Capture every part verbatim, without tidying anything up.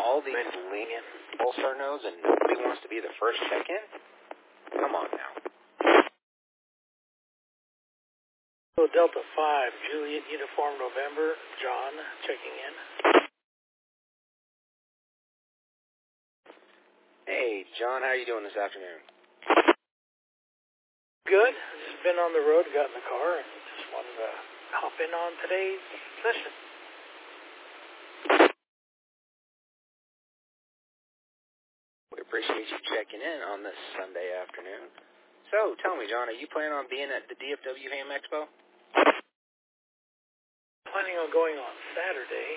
all these lenient pulsar nodes and nobody wants to be the first check-in? Come on now. So Delta five, Juliet Uniform November, John checking in. Hey, John, how are you doing this afternoon? Good. Just been on the road, got in the car, and just wanted to hop in on today's session. We appreciate you checking in on this Sunday afternoon. So, tell me, John, are you planning on being at the D F W Ham Expo? Planning on going on Saturday.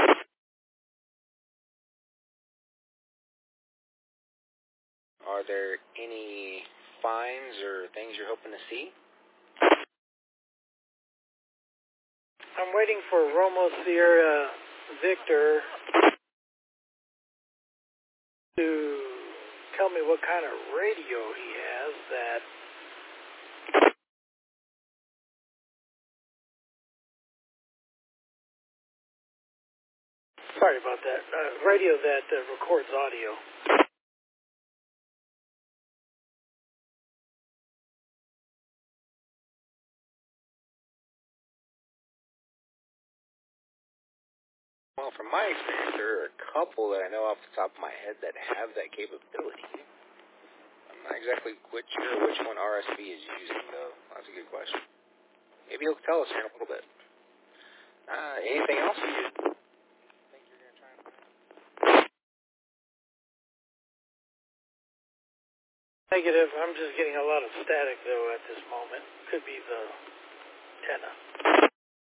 Are there any finds or things you're hoping to see? I'm waiting for Romo Sierra Victor to tell me what kind of radio he has that sorry about that, uh, radio that uh, records audio. Well, from my experience, there are a couple that I know off the top of my head that have that capability. I'm not exactly quite sure which one R S V is using, though. That's a good question. Maybe he'll tell us here in a little bit. Uh, anything else you think you're going to try and find? Negative. I'm just getting a lot of static, though, at this moment. Could be the antenna.